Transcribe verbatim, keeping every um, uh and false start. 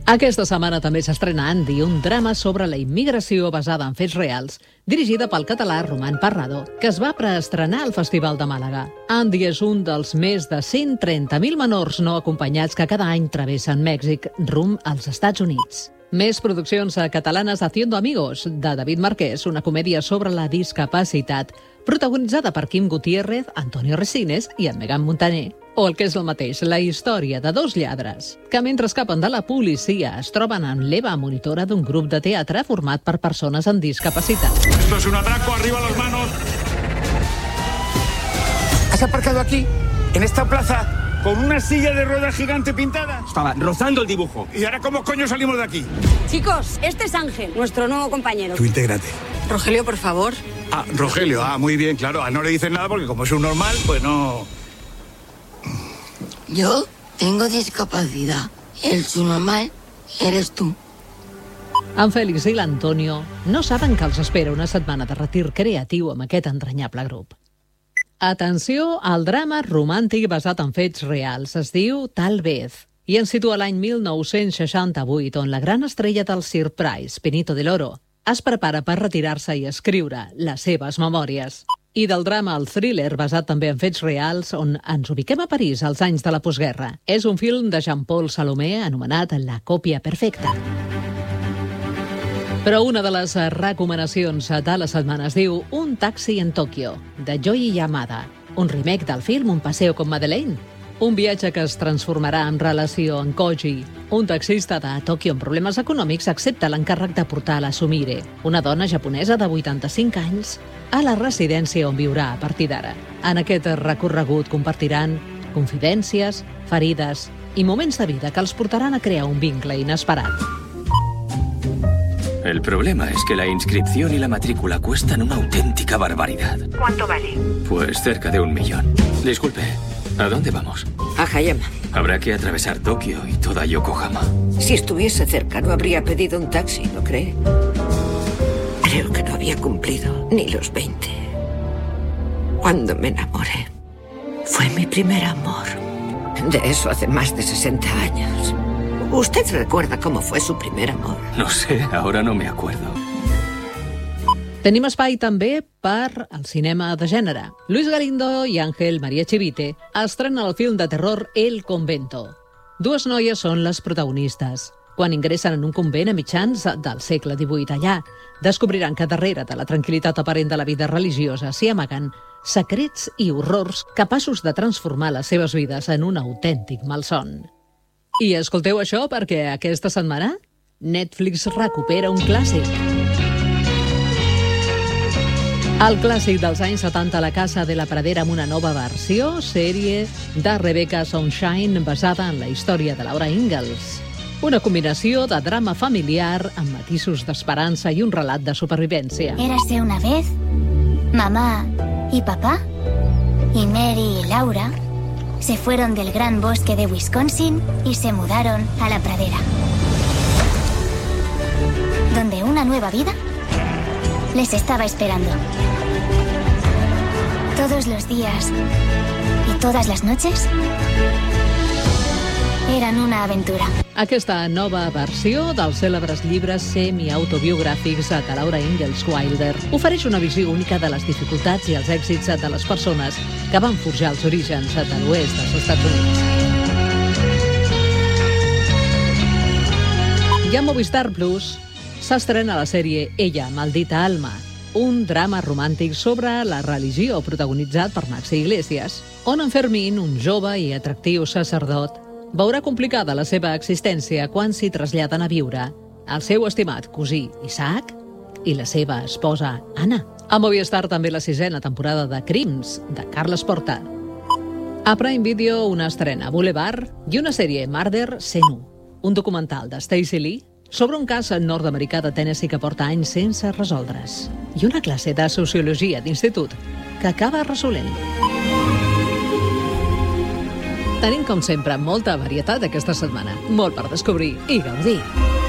Aquesta setmana també s'estrena Andy, un drama sobre la immigració basada en fets reals, dirigida pel català Roman Parrado, que es va preestrenar al Festival de Màlaga. Andy és un dels més de cent trenta mil menors no acompanyats que cada any travessen Mèxic rumb als Estats Units. Més produccions catalanes Haciendo Amigos, de David Marquès, una comèdia sobre la discapacitat, protagonitzada per Quim Gutiérrez, Antonio Resines i en Megan Montaner. O el que és el mateix, la història de dos lladres que mentre escapen de la policia es troben en l'Eva monitora d'un grup de teatre format per persones amb discapacitat. Esto es un atraco, arriba las manos. ¿Has aparcado aquí, en esta plaza, con una silla de ruedas gigante pintada? Estaba rozando el dibujo. ¿Y ahora cómo coño salimos de aquí? Chicos, este es Ángel, nuestro nuevo compañero. Tú intégrate. Rogelio, por favor. Ah, Rogelio, ah, muy bien, claro. Ah, no le dicen nada porque como es un normal, pues no... Yo tengo discapacidad. El subnormal eres tú. En Fèlix i l'Antonio no saben que els espera una setmana de retir creatiu amb aquest entranyable grup. Atenció al drama romàntic basat en fets reals. Es diu Tal vez i ens situa l'any mil nou-cents seixanta-vuit, on la gran estrella del Sir Price, Benito del Oro, es prepara per retirar-se i escriure les seves memòries. I del drama al thriller, basat també en fets reals, on ens ubiquem a París als anys de la postguerra. És un film de Jean-Paul Salomé anomenat La còpia perfecta. Però una de les recomanacions de la setmana es diu Un taxi en Tòquio, de Joey Yamada, un remake del film Un paseo con Madeleine. Un viatge que es transformarà en relació amb Koji, un taxista de Tòquio amb problemes econòmics, accepta l'encàrrec de portar la Sumire, una dona japonesa de vuitanta-cinc anys, a la residència on viurà a partir d'ara. En aquest recorregut compartiran confidències, ferides i moments de vida que els portaran a crear un vincle inesperat. El problema es que la inscripción y la matrícula cuestan una auténtica barbaridad. ¿Cuánto vale? Pues cerca de un millón. Disculpe, ¿a dónde vamos? A Hayama. Habrá que atravesar Tokio y toda Yokohama. Si estuviese cerca no habría pedido un taxi, ¿no cree? Creo que no había cumplido ni los veinte. Cuando me enamoré. Fue mi primer amor. De eso hace más de sesenta años. ¿Usted recuerda cómo fue su primer amor? No sé, ahora no me acuerdo. Tenim espai també per al cinema de gènere. Luis Galindo i Ángel María Chivite estrenen el film de terror El Convento. Dues noies són les protagonistes. Quan ingressen en un convent a mitjans del segle divuit allà, descobriran que darrere de la tranquil·litat aparent de la vida religiosa s'hi amaguen secrets i horrors capaços de transformar les seves vides en un autèntic malson. I escolteu això perquè aquesta setmana Netflix recupera un clàssic. El clàssic dels anys setanta, La casa de la pradera, amb una nova versió, sèrie de Rebecca Sunshine, basada en la història de Laura Ingalls. Una combinació de drama familiar amb matisos d'esperança i un relat de supervivència. Érase una vez mamá y papá, y Mary y Laura se fueron del gran bosque de Wisconsin y se mudaron a la pradera, donde una nueva vida les estaba esperando. Todos los días y todas las noches eran una aventura. Aquesta nova versió dels cèlebres llibres semi-autobiogràfics de Laura Ingalls Wilder ofereix una visió única de les dificultats i els èxits de les persones que van forjar els orígens de l'oest dels Estats Units. I a Movistar Plus s'estrena la sèrie Ella, maldita alma, un drama romàntic sobre la religió protagonitzat per Maxi Iglesias, on en Fermín, un jove i atractiu sacerdot, veurà complicada la seva existència quan s'hi traslladen a viure el seu estimat cosí Isaac i la seva esposa Anna. A Movistar també la sisena temporada de Crims, de Carles Porta. A Prime Video una estrena, Boulevard, i una sèrie, Murder Senu, un documental de Stacey Lee sobre un cas nord-americà de Tennessee que porta anys sense resoldre's, i una classe de sociologia d'institut que acaba resolent. Tenim, com sempre, molta varietat aquesta setmana, molt per descobrir i gaudir.